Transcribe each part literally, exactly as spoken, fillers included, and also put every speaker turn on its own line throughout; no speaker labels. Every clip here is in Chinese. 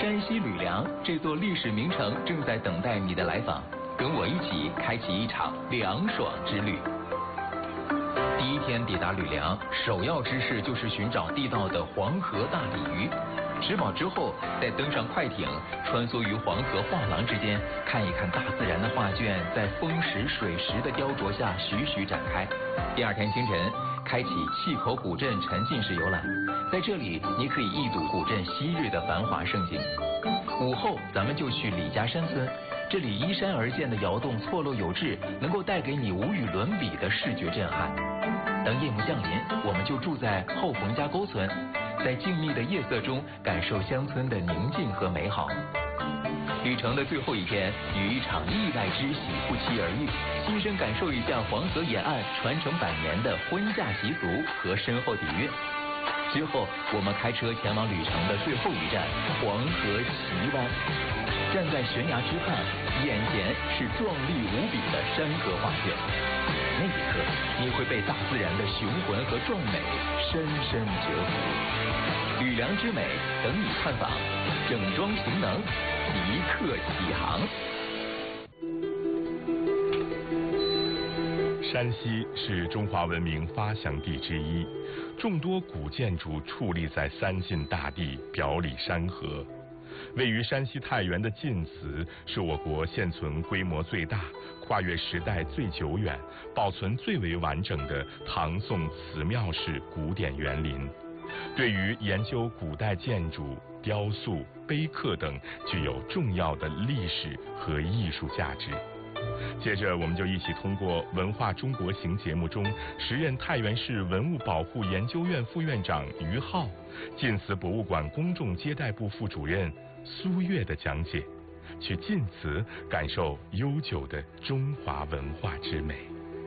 山西吕梁这座历史名城正在等待你的来访，跟我一起开启一场凉爽之旅。第一天抵达吕梁，首要之事就是寻找地道的黄河大鲤鱼。吃饱之后，再登上快艇，穿梭于黄河画廊之间，看一看大自然的画卷在风蚀水蚀的雕琢下徐徐展开。第二天清晨，开启气口古镇沉浸式游览，在这里你可以一睹古镇昔日的繁华盛景。午后，咱们就去李家山村，这里依山而建的窑洞错落有致，能够带给你无与伦比的视觉震撼。等夜幕降临，我们就住在后冯家沟村，在静谧的夜色中感受乡村的宁静和美好。旅程的最后一天，与一场意外之喜不期而遇，亲身感受一下黄河沿岸传承百年的婚嫁习俗和深厚底蕴。之后，我们开车前往旅程的最后一站黄河奇湾。站在悬崖之畔，眼前是壮丽无比的山河画卷。那一刻，你会被大自然的雄浑和壮美深深折服。吕梁之美等你探访，整装行囊，即刻起航。
山西是中华文明发祥地之一，众多古建筑矗立在三晋大地，表里山河。位于山西太原的晋祠是我国现存规模最大、跨越时代最久远、保存最为完整的唐宋祠庙式古典园林，对于研究古代建筑、雕塑、碑刻等具有重要的历史和艺术价值。接着，我们就一起通过《文化中国行》节目中时任太原市文物保护研究院副院长于浩、晋祠博物馆公众接待部副主任苏月的讲解，去晋祠感受悠久的中华文化之美。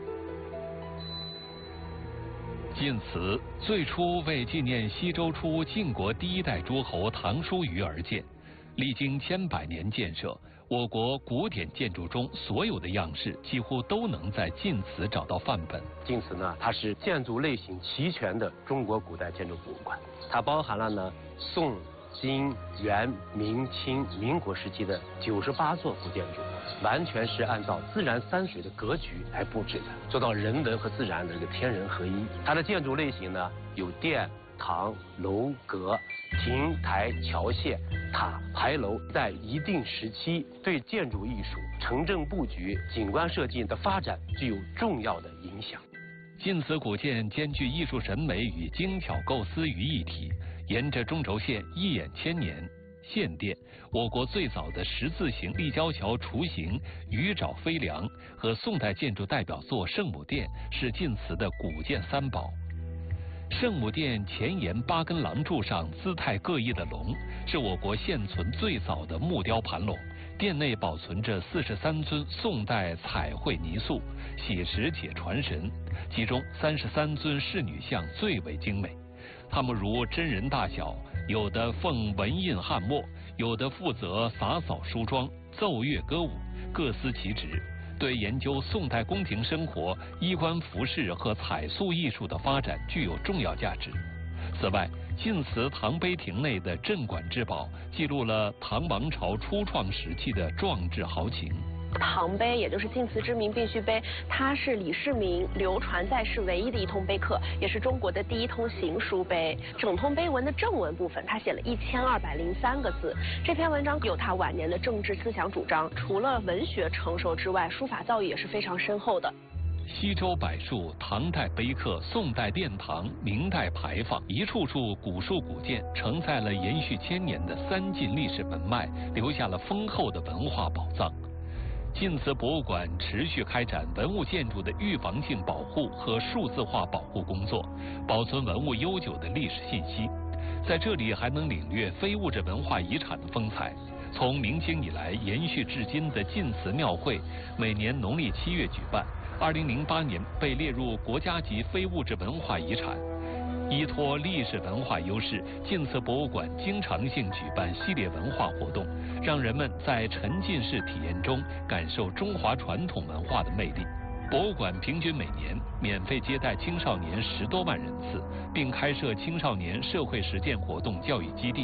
晋祠最初为纪念西周初晋国第一代诸侯唐叔虞而建，历经千百年建设，我国古典建筑中所有的样式几乎都能在晋祠找到范本。
晋祠呢，它是建筑类型齐全的中国古代建筑博物馆，它包含了呢宋、金、元、明、清、民国时期的九十八座古建筑，完全是按照自然山水的格局来布置的，做到人文和自然的这个天人合一。它的建筑类型呢有殿、堂、楼阁、亭台、桥榭、塔、牌楼，在一定时期对建筑艺术、城镇布局、景观设计的发展具有重要的影响。
晋祠古建兼具艺术审美与精巧构思于一体，沿着中轴线一眼千年。献殿，我国最早的十字形立交桥雏形鱼爪飞梁和宋代建筑代表作圣母殿是晋祠的古建三宝。圣母殿前沿八根廊柱上姿态各异的龙，是我国现存最早的木雕盘龙。殿内保存着四十三尊宋代彩绘泥塑，写实且传神。其中三十三尊仕女像最为精美，它们如真人大小，有的奉文印翰墨，有的负责洒扫梳妆、奏乐歌舞，各司其职。对研究宋代宫廷生活、衣冠服饰和彩塑艺术的发展具有重要价值。此外，晋祠唐碑亭内的镇馆之宝记录了唐王朝初创时期的壮志豪情。
唐碑，也就是晋祠之铭必须碑，它是李世民流传在世唯一的一通碑刻，也是中国的第一通行书碑。整通碑文的正文部分，他写了一千二百零三个字。这篇文章有他晚年的政治思想主张，除了文学成熟之外，书法造诣也是非常深厚的。
西周柏树、唐代碑刻、宋代殿堂、明代牌坊，一处处古树古建，承载了延续千年的三晋历史文脉，留下了丰厚的文化宝藏。晋祠博物馆持续开展文物建筑的预防性保护和数字化保护工作，保存文物悠久的历史信息。在这里还能领略非物质文化遗产的风采。从明清以来延续至今的晋祠庙会，每年农历七月举办，二零零八年被列入国家级非物质文化遗产。依托历史文化优势，晋祠博物馆经常性举办系列文化活动，让人们在沉浸式体验中感受中华传统文化的魅力。博物馆平均每年免费接待青少年十多万人次，并开设青少年社会实践活动教育基地。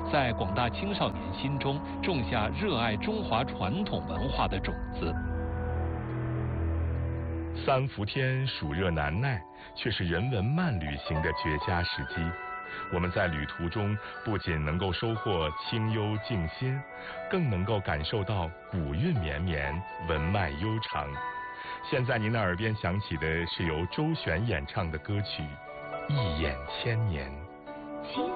在广大青少年心中种下热爱中华传统文化的种子。
三伏天暑热难耐，却是人文慢旅行的绝佳时机。我们在旅途中不仅能够收获清幽静心，更能够感受到古韵绵绵，文脉悠长。现在您的耳边响起的是由周璇演唱的歌曲《一眼千年》。